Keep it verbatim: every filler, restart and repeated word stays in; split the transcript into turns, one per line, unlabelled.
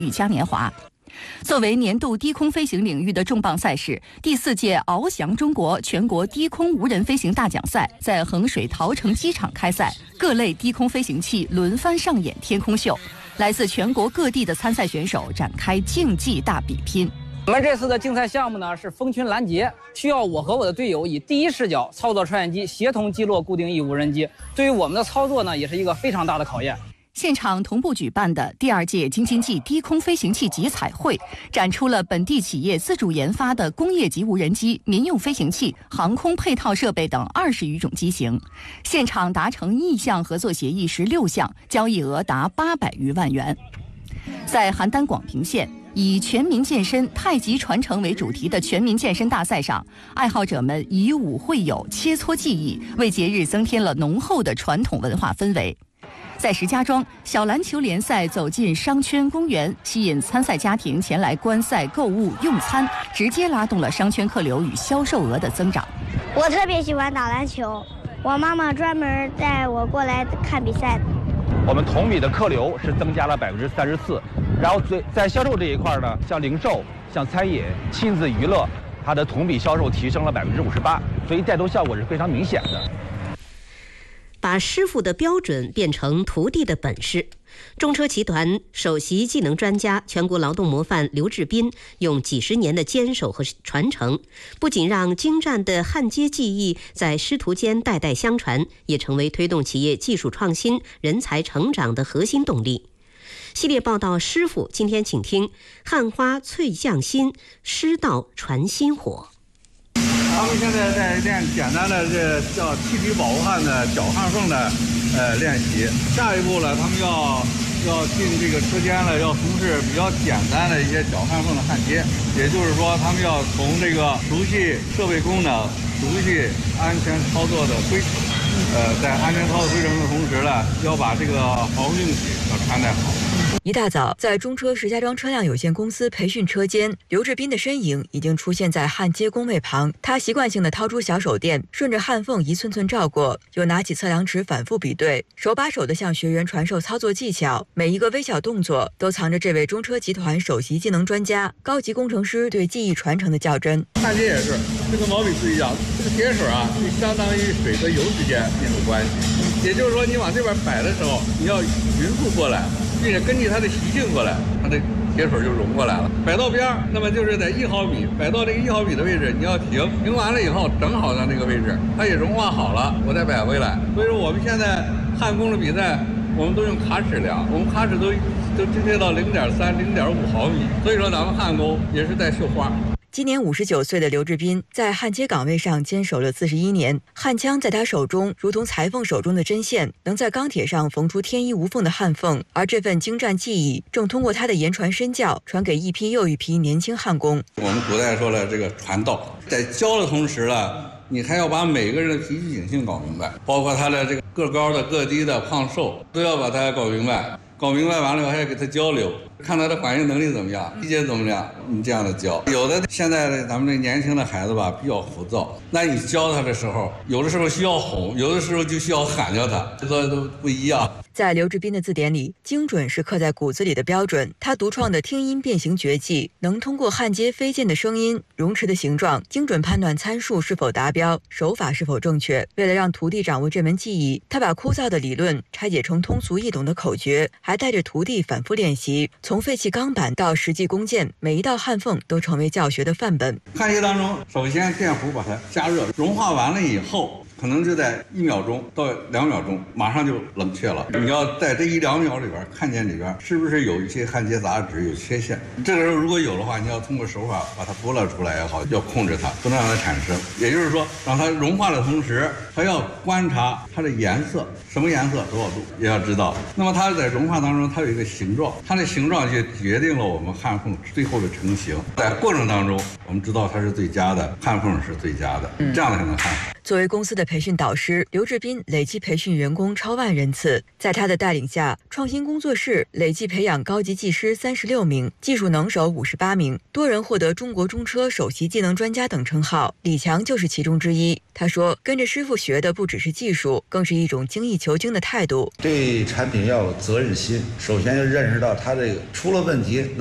与嘉年华。作为年度低空飞行领域的重磅赛事，第四届翱翔中国全国低空无人飞行大奖赛在衡水桃城机场开赛，各类低空飞行器轮番上演天空秀，来自全国各地的参赛选手展开竞技大比拼。
我们这次的竞赛项目呢是蜂群拦截，需要我和我的队友以第一视角操作穿越机，协同击落固定翼无人机。对于我们的操作呢，也是一个非常大的考验。
现场同步举办的第二届京津冀低空飞行器集采会，展出了本地企业自主研发的工业级无人机、民用飞行器、航空配套设备等二十余种机型。现场达成意向合作协议十六项，交易额达八百余万元。在邯郸广平县，以全民健身、太极传承为主题的全民健身大赛上，爱好者们以武会友，切磋技艺，为节日增添了浓厚的传统文化氛围。在石家庄，小篮球联赛走进商圈公园，吸引参赛家庭前来观赛、购物、用餐，直接拉动了商圈客流与销售额的增长。
我特别喜欢打篮球，我妈妈专门带我过来看比赛。
我们同比的客流是增加了百分之三十四，然后在在销售这一块呢，像零售、像餐饮、亲子娱乐，它的同比销售提升了百分之五十八，所以带动效果是非常明显的。
把师傅的标准变成徒弟的本事。中车集团首席技能专家、全国劳动模范刘志斌用几十年的坚守和传承，不仅让精湛的焊接技艺在师徒间代代相传，也成为推动企业技术创新、人才成长的核心动力。系列报道师傅，今天请听焊花淬匠心，师道传心火。
他们现在在练简单的这叫气体保护焊的绞焊缝的呃练习。下一步了，他们要要进这个车间了，要从事比较简单的一些绞焊缝的焊接。也就是说，他们要从这个熟悉设备功能、熟悉安全操作的规程，呃，在安全操作规程的同时呢，要把这个防护用品要穿戴好。
一大早，在中车石家庄车辆有限公司培训车间，刘志斌的身影已经出现在焊接工位旁。他习惯性的掏出小手电，顺着焊缝一寸寸照过，又拿起测量尺反复比对，手把手地向学员传授操作技巧。每一个微小动作都藏着这位中车集团首席技能专家、高级工程师对技艺传承的较真。
焊接也是，这个毛笔是一样，这个铁水啊，就相当于水和油之间也有关系。也就是说，你往这边摆的时候，你要匀速过来。并且根据它的习性过来，它的铁水就融过来了。摆到边儿，那么就是在一毫米，摆到这个一毫米的位置，你要停，停完了以后正好在那个位置，它也融化好了，我再摆回来。所以说我们现在焊工的比赛，我们都用卡尺量，我们卡尺都都精确到零点三、零点五毫米。所以说咱们焊工也是在绣花。
今年五十九岁的刘志斌在焊接岗位上坚守了四十一年，焊枪在他手中如同裁缝手中的针线，能在钢铁上缝出天衣无缝的焊缝。而这份精湛技艺正通过他的言传身教，传给一批又一批年轻焊工。
我们古代说了，这个传道，在教的同时呢，你还要把每个人的脾气秉性搞明白，包括他的这个个高的、个低的、胖瘦，都要把它搞明白。搞明白完了以后，还要给他交流，看他的反应能力怎么样，理解怎么样，你这样的教。有的现在的咱们这年轻的孩子吧，比较浮躁，那你教他的时候，有的时候需要哄，有的时候就需要喊着他，这都不一样。
在刘志斌的字典里，精准是刻在骨子里的标准。他独创的听音变形绝技，能通过焊接飞溅的声音、熔池的形状，精准判断参数是否达标，手法是否正确。为了让徒弟掌握这门技艺，他把枯燥的理论拆解成通俗易懂的口诀，还带着徒弟反复练习。从废弃钢板到实际工件，每一道焊缝都成为教学的范本。
焊接当中，首先电弧把它加热，融化完了以后，可能就在一秒钟到两秒钟，马上就冷却了。你要在这一两秒里边看见里边是不是有一些焊接杂质有缺陷，这个时候如果有的话，你要通过手法把它剥落出来也好，要控制它，不能让它产生。也就是说，让它融化的同时，还要观察它的颜色，什么颜色多少度也要知道。那么它在融化当中，它有一个形状，它的形状就决定了我们焊缝最后的成型。在过程当中，我们知道它是最佳的，焊缝是最佳的，这样才能焊好。
作为公司的培训导师，刘志斌累计培训员工超万人次。在他的带领下，创新工作室累计培养高级技师三十六名，技术能手五十八名，多人获得中国中车首席技能专家等称号。李强就是其中之一。他说，跟着师傅学的不只是技术，更是一种精益求精的态度。
对产品要有责任心，首先要认识到它这个出了问题